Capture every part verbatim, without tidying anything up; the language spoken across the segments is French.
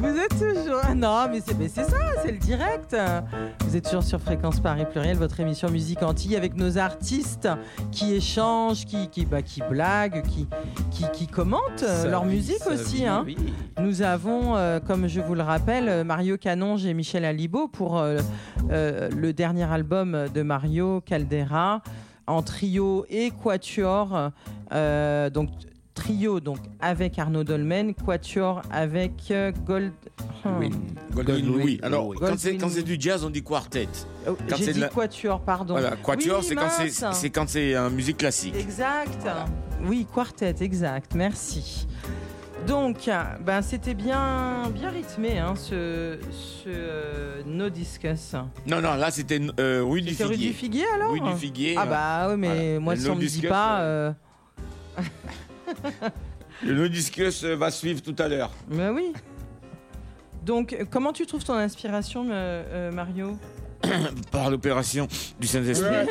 Vous êtes toujours... Non, mais c'est, mais c'est ça, c'est le direct. Vous êtes toujours sur Fréquence Paris Pluriel, votre émission Musique Antilles avec nos artistes qui échangent, qui, qui, bah, qui blaguent, qui, qui, qui commentent Ça leur vit, musique ça aussi. vit, Hein. oui. Nous avons, euh, comme je vous le rappelle, Mario Canonge et Michel Alibo pour euh, euh, le dernier album de Mario Caldera en trio et quatuor. Euh, donc trio donc avec Arnaud Dolmen, quatuor avec euh, Gold. Oui. Goldwyn Louis. Alors, Louis. quand c'est, Goldwyn quand c'est Louis. du jazz, on dit quartet. Oh, Quand j'ai c'est de dit la- quatuor, pardon. Voilà, quatuor, Oui, c'est, quand c'est, mince. c'est quand c'est une musique classique. Exact. Oui, quartet, exact. Merci. Donc, ben, c'était bien, bien rythmé, hein, ce, ce euh, No Discuss. Non, non, là, c'était euh, rue du C'est rue Figuier. du Figuier, alors Rue du Figuier. Ah bah oui, mais Voilà. moi, Le si No on me dit Discuss, pas... euh, euh, Le No Discuss euh, va suivre tout à l'heure. Mais oui. Donc, euh, comment tu trouves ton inspiration, euh, euh, Mario ? Par l'opération du Saint-Esprit.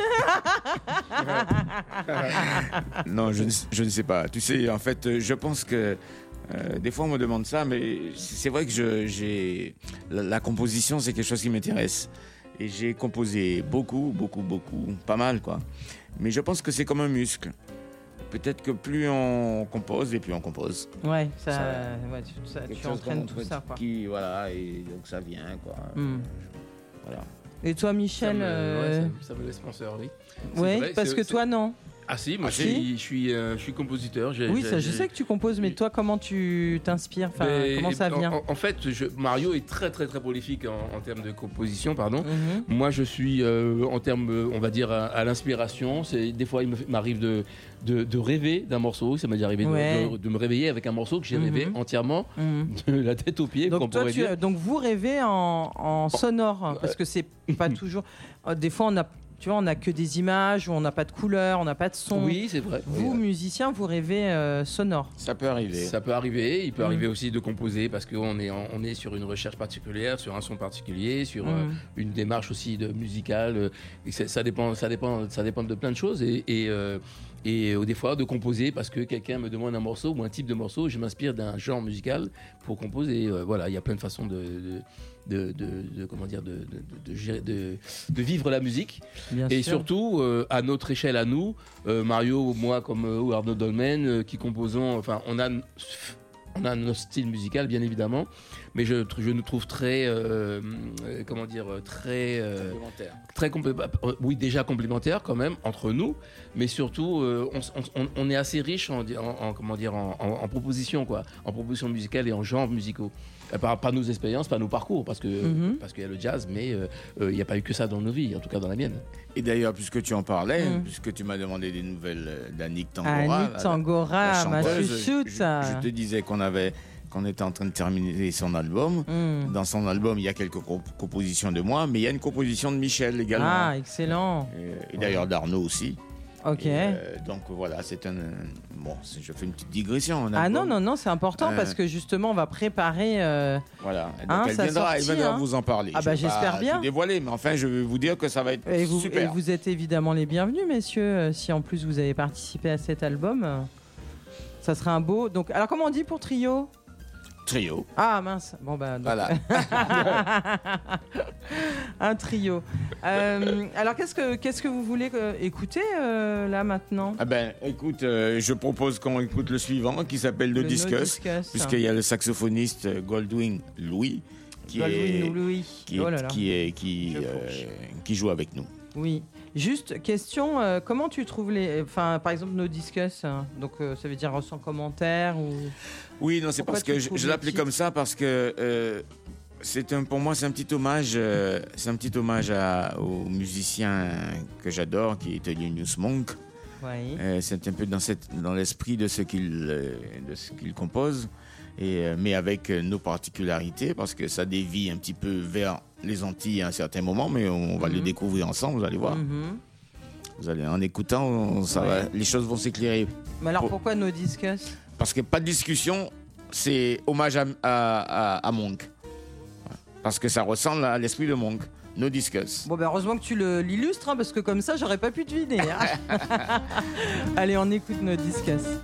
Non, je ne, je ne sais pas. Tu sais, en fait, euh, je pense que euh, des fois on me demande ça, mais c'est vrai que je, j'ai la, la composition, c'est quelque chose qui m'intéresse. Et j'ai composé beaucoup, beaucoup, beaucoup, pas mal, quoi. Mais je pense que c'est comme un muscle. Peut-être que plus on compose et plus on compose. Ouais, ça, Ça- ouais, tu, ça, Quelque tu chose entraînes qu'on tout ça, quoi. Qui, voilà, et donc ça vient, quoi. Hmm. Voilà. Et toi, Ça Michel me, euh, ouais, ça, ça me laisse penseur, oui. C'est ouais, vrai, parce c'est- que c'est- toi, non. Ah si, moi Ah, je, si suis, je, suis, euh, je suis compositeur. J'ai- Oui, j'ai- ça, je j'ai- sais que tu composes, mais Oui. toi, comment tu t'inspires enfin, Mais- comment ça en- vient en, en fait, je- Mario est très très très prolifique en, en termes de composition, pardon. Mhm. Moi, je suis euh, en termes, euh, on va dire, à, à l'inspiration. C'est des fois, il me fait- m'arrive de, de, de rêver d'un morceau. Ça m'est déjà arrivé de- Ouais. de, de me réveiller avec un morceau que j'ai rêvé Mhm. entièrement Mhm. de la tête aux pieds, comme Donc, on toi, pourrait tu, dire. donc vous rêvez en, en sonore, hein, parce que c'est pas toujours. euh, Des fois, on a, tu vois, on a que des images, ou on n'a pas de couleur, on n'a pas de son. Oui, c'est vrai. Vous, Oui. musiciens, vous rêvez euh, sonore. Ça peut arriver. Ça peut arriver. Il peut Mm. arriver aussi de composer parce qu'on est, en- on est sur une recherche particulière, sur un son particulier, sur euh, Mhm. une démarche aussi de musicale. euh, et ça, ça dépend, ça dépend, ça dépend de plein de choses. Et, et, euh, et euh, des fois de composer parce que quelqu'un me demande un morceau ou un type de morceau, je m'inspire d'un genre musical pour composer. Euh, voilà, il y a plein de façons de, de, de, de- de- comment dire, de, de, de, gérer- de- de vivre la musique. Bien Et sûr. surtout, euh, à notre échelle, à nous, euh, Mario, moi, comme euh, ou Arnaud Dolmen, euh, qui composons, enfin, on a, on a notre style musical, bien évidemment, mais je, je nous trouve très, euh, euh, comment dire, très, euh, Complémentaire. très complé- euh, oui, déjà complémentaires quand même entre nous, mais surtout, euh, on, s- on- on est assez riche en, en- en- comment dire, en, en, en propositions, quoi, en propositions musicales et en genres musicaux. Euh, Pas, pas nos expériences, pas nos parcours, parce que Mhm. parce qu'il y a le jazz, mais euh, euh, il n'y a pas eu que ça dans nos vies, en tout cas dans la mienne. Et d'ailleurs, puisque tu en parlais, Mm. puisque tu m'as demandé des nouvelles euh, d'Annick Tangora, Annick la- Tangora, la ma chanteuse, chouchoute. je, je te disais qu'on avait, qu'on était en train de terminer son album. Hmm. Dans son album, il y a quelques comp- compositions de moi, mais il y a une composition de Michel également. Ah, excellent. Et, et d'ailleurs d'Arnaud aussi. Ok. Et, euh, donc voilà, c'est un. Bon, c'est- je fais une petite digression. un Ah non, album. non, non, c'est important Euh, parce que justement, on va préparer. euh, Voilà. Et donc Hein, elle ça viendra, elle sortit, viendra hein. vous en parler. Ah Je bah, vais j'espère pas bien. tout dévoiler, mais enfin, je vais vous dire que ça va être Et vous, super. et vous êtes évidemment les bienvenus, messieurs. euh, Si en plus vous avez participé à cet album, euh, ça sera un beau. Donc, alors comment on dit pour trio ? Trio. Ah mince. Bon bah. donc- Voilà. un trio. Euh, alors qu'est-ce que qu'est-ce que vous voulez euh, écouter euh, là maintenant ? Ah ben, écoute, euh, je propose qu'on écoute le suivant qui s'appelle Le le, No Discuss, Discuss. puisqu'il y a le saxophoniste euh, Goldwyn Louis qui est, Goldwyn Louis. qui, Oh est- là là. qui est- qui, Je euh, fourche. qui joue avec nous. Oui. Juste question, euh, comment tu trouves les, enfin par exemple nos discuss, hein, donc euh, ça veut dire sans commentaire ou. Oui, non, c'est Pourquoi parce tu que je, trouves je le l'appelais titre comme ça parce que euh, c'est un, pour moi, c'est un petit hommage, euh, c'est un petit hommage à, au musicien que j'adore, qui est Thelonious Monk. Oui. Euh, c'est un peu dans, cette, dans l'esprit de ce qu'il, euh, de ce qu'il compose, et, euh, mais avec euh, nos particularités, parce que ça dévie un petit peu vers les Antilles à un certain moment, mais on, va Mhm. le découvrir ensemble, vous allez voir. Mhm. Vous allez, en écoutant, on- ça Ouais. va, les choses vont s'éclairer. Mais alors Pour- pourquoi nos discuss ? Parce que pas de discussion, c'est hommage à, à, à- à Monk. Voilà. Parce que ça ressemble à l'esprit de Monk. No discuss. Bon ben heureusement que tu le, l'illustres, hein, parce que comme ça j'aurais pas pu deviner. hein. Allez, on écoute nos discuss.